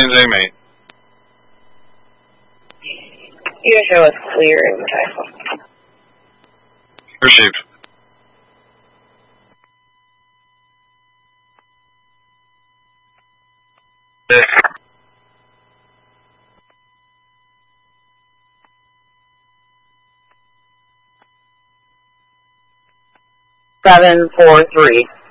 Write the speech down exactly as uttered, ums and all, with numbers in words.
anything, mate. You show us clear in Typhon. Received. Seven, four, three.